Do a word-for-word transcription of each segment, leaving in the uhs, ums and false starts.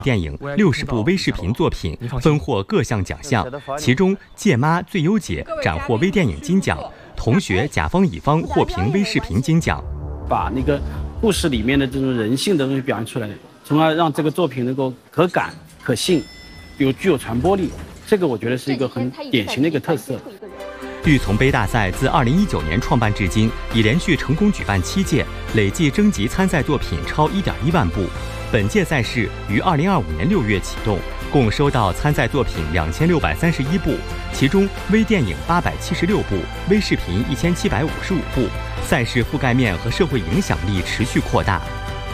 电影六十部微视频作品分获各项奖项，其中《借妈》最优解斩获微电影金奖，《同学甲方乙方》获评微视频金奖。 把那个故事里面的这种人性的东西表现出来，从而让这个作品能够可感可信，有具有传播力，这个我觉得是一个很典型的一个特色。 玉琮杯大赛自二零一九年创办至今，已连续成功举办七届，累计征集参赛作品超一点一万部。本届赛事于二零二五年六月启动，共收到参赛作品两千六百三十一部，其中微电影八百七十六部，微视频一千七百五十五部。赛事覆盖面和社会影响力持续扩大。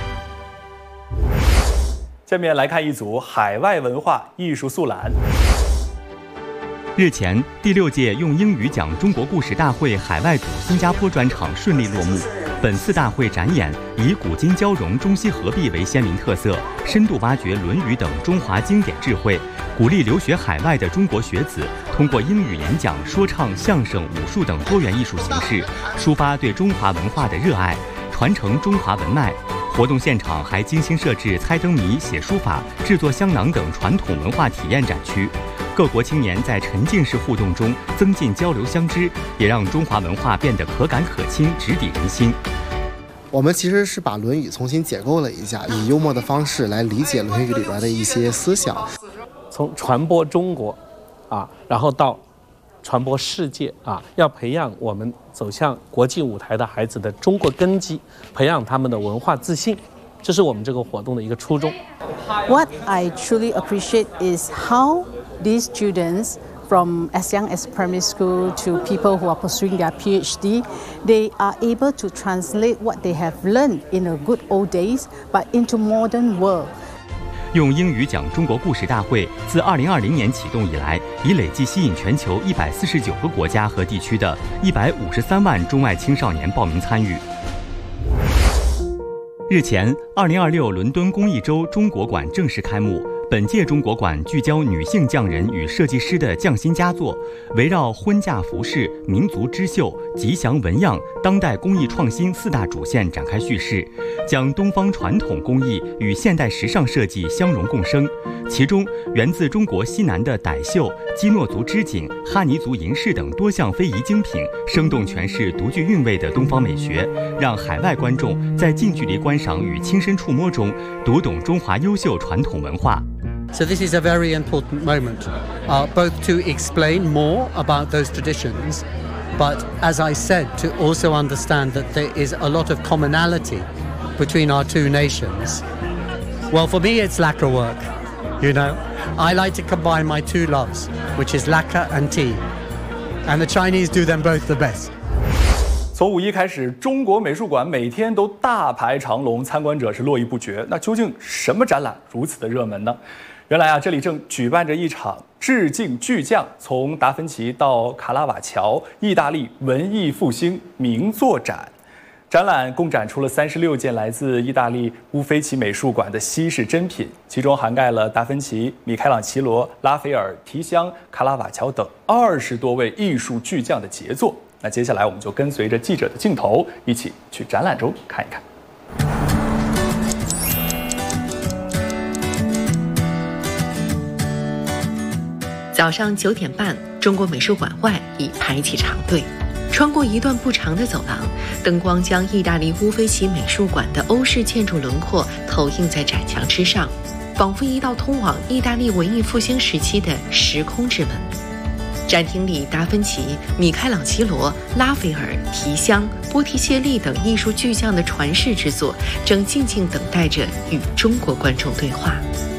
下面来看一组海外文化艺术速览。 日前，第六届用英语讲中国故事大会海外组新加坡专场顺利落幕。本次大会展演以古今交融、中西合璧为鲜明特色，深度挖掘《论语》等中华经典智慧，鼓励留学海外的中国学子通过英语演讲、说唱、相声、武术等多元艺术形式，抒发对中华文化的热爱，传承中华文脉。活动现场还精心设置猜灯谜、写书法、制作香囊等传统文化体验展区。各国青年在沉浸式互动中增进交流相知，也让中华文化变得可感可亲、直抵人心。 我们其实是把《论语》重新解构了一下，以幽默的方式来理解《论语》里边的一些思想。 从传播中国，啊，然后到传播世界啊，要培养我们走向国际舞台的孩子的中国根基，培养他们的文化自信，这是我们这个活动的一个初衷。 What I truly appreciate is how these students, from as young as primary school to people who are pursuing their PhD, they are able to translate what they have learned in the good old days, but into modern world. 用英语讲中国故事大会自二零二零年启动以来，已累计吸引全球一百四十九个国家和地区的一百五十三万中外青少年报名参与。日前，二零二六伦敦工艺周中国馆正式开幕。本届中国馆聚焦女性匠人与设计师的匠心佳作，围绕婚嫁服饰、民族织绣、吉祥纹样、当代工艺创新四大主线展开叙事，将东方传统工艺与现代时尚设计相融共生。其中，源自中国西南的傣绣、基诺族织锦、哈尼族银饰等多项非遗精品，生动诠释独具韵味的东方美学，让海外观众在近距离观赏与亲身触摸中，读懂中华优秀传统文化。 So this is a very important moment, uh, both to explain more about those traditions, but as I said, to also understand that there is a lot of commonality between our two nations. Well, for me, it's lacquer work. You know, I like to combine my two loves, which is lacquer and tea, and the Chinese do them both the best. 从五一开始，中国美术馆每天都大排长龙，参观者是络绎不绝。那究竟什么展览如此的热门呢？原来啊，这里正举办着一场致敬巨匠，从达芬奇到卡拉瓦乔，意大利文艺复兴名作展。展览共展出了三十六件来自意大利乌菲齐美术馆的稀世珍品，其中涵盖了达芬奇、米开朗基罗、拉斐尔、提香、卡拉瓦乔等二十多位艺术巨匠的杰作。那接下来我们就跟随着记者的镜头，一起去展览中看一看。 早上九点半，中国美术馆外已排起长队。穿过一段不长的走廊，灯光将意大利乌菲齐美术馆的欧式建筑轮廓投映在展墙之上，仿佛一道通往意大利文艺复兴时期的时空之门。展厅里，达芬奇、米开朗基罗、拉斐尔、提香、波提切利等艺术巨匠的传世之作，正静静等待着与中国观众对话。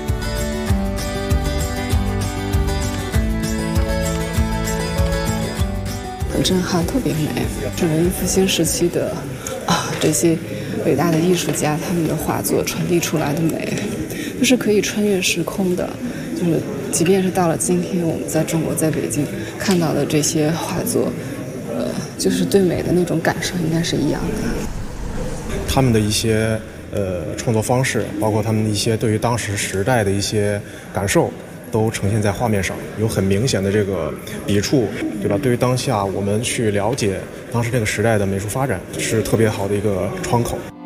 很震撼，特别美。是文艺复兴时期的啊，这些伟大的艺术家他们的画作传递出来的美，就是可以穿越时空的。就是即便是到了今天，我们在中国，在北京看到的这些画作，呃，就是对美的那种感受应该是一样的。 他们的一些呃创作方式，包括他们一些对于当时时代的一些感受，都呈现在画面上，有很明显的这个笔触，对吧？对于当下我们去了解当时这个时代的美术发展，是特别好的一个窗口。